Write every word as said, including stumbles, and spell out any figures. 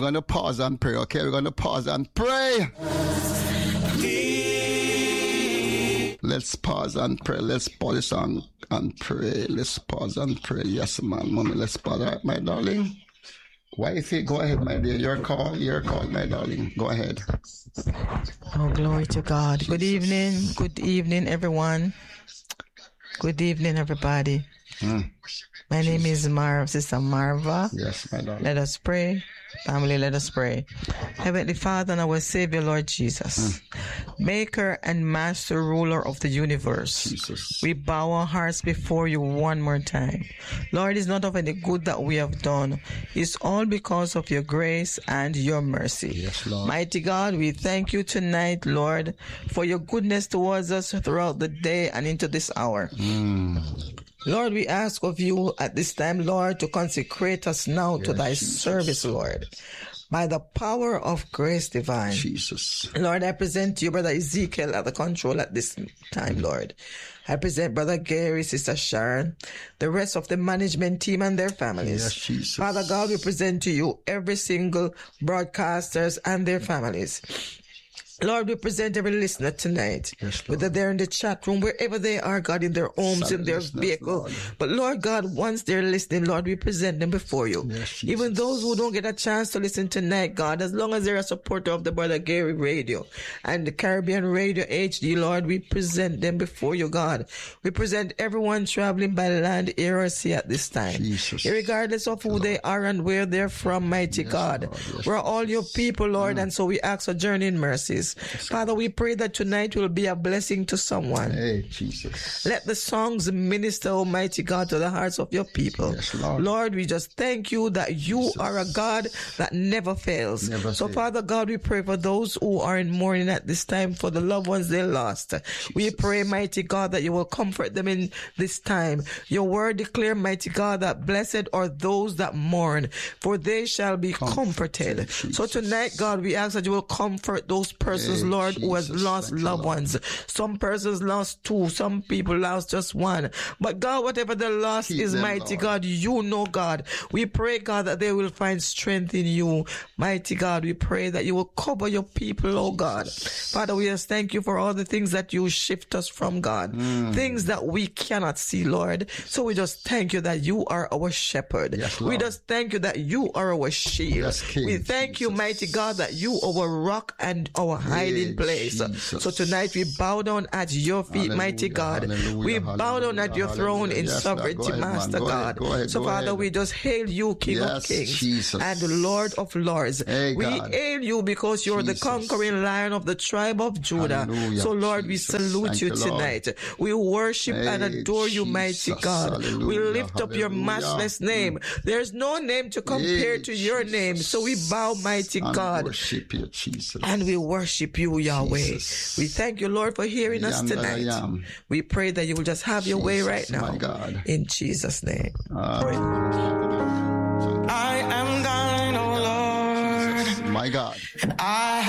going to pause and pray, okay? We're going to pause and pray. Let's pause and pray. Let's pause the song and pray. Let's pause and pray. Yes, man. Mommy, let's pause. All right, my darling. Wifey, go ahead, my dear. Your call. Your call, my darling. Go ahead. Oh, glory to God. Good evening. Good evening, everyone. Good evening, everybody. Mm. My Jesus. Name is Marv, Sister Marva. Yes, my darling. Let us pray. Family, let us pray. Heavenly Father and our Savior, Lord Jesus, mm. Maker and Master Ruler of the universe, Jesus. We bow our hearts before you one more time. Lord, it's not of any good that we have done. It's all because of your grace and your mercy. Yes, Lord. Mighty God, we thank you tonight, Lord, for your goodness towards us throughout the day and into this hour. Mm. Lord, we ask of you at this time, Lord, to consecrate us now yes, to thy Jesus. Service, Lord, by the power of grace divine. Jesus. Lord, I present to you Brother Ezekiel at the control at this time, Lord. I present Brother Gary, Sister Sharon, the rest of the management team and their families. Yes, Jesus. Father God, we present to you every single broadcasters and their families. Lord, we present every listener tonight, yes, whether they're in the chat room, wherever they are, God, in their homes, in their vehicle. Lord. But Lord God, once they're listening, Lord, we present them before you. Yes, even those who don't get a chance to listen tonight, God, as long as they're a supporter of the Brother Gary Radio and the Caribbean Radio H D, Lord, we present them before you, God. We present everyone traveling by land, air, or sea at this time. Jesus. Regardless of who Lord. They are and where they're from, mighty yes, God. Yes, We're all your people, Lord, mm. and so we ask for journeying mercies. Yes, Father, we pray that tonight will be a blessing to someone. Hey, Jesus. Let the songs minister, Almighty God, to the hearts of your people. Yes, Lord. Lord, we just thank you that you Jesus. Are a God that never fails. Never so, fail. Father God, we pray for those who are in mourning at this time for the loved ones they lost. Jesus. We pray, mighty God, that you will comfort them in this time. Your word declare, mighty God, that blessed are those that mourn, for they shall be comforted. comforted. So tonight, God, we ask that you will comfort those persons, hey, Lord, Jesus. Who has lost Thank loved ones. Some persons lost two. Some people lost just one. But God, whatever the loss Keep is, them, mighty Lord. God, you know, God. We pray, God, that they will find strength in you. Mighty God, we pray that you will cover your people, oh God. Father, we just thank you for all the things that you shift us from, God. Mm. Things that we cannot see, Lord. So we just thank you that you are our shepherd. Yes, we just thank you that you are our shield. Yes, King, we thank Jesus. You, mighty God, that you are our rock and our hiding yeah, place. Jesus. So tonight we bow down at your feet, hallelujah, mighty God. We bow down at your throne in yes, sovereignty, ahead, Master go God. Ahead, go ahead, so go Father, ahead. We just hail you, King yes, of Kings Jesus. and Lord of Lords. Hey, we God. hail you because you're Jesus. The conquering Lion of the tribe of Judah. Hallelujah, so Lord, Jesus. we salute Thank you you, tonight. We worship hey, and adore you, Jesus. mighty God. Hallelujah, we lift hallelujah. up your matchless name. Mm. There's no name to compare hey, to your Jesus. name. So we bow, mighty and God. Worship you, Jesus. And we worship you, Yahweh. Jesus. We thank you, Lord, for hearing us tonight. We pray that you will just have your Jesus, way right now. My God. In Jesus' name. Uh, pray. I am thine, O Lord. My God. And I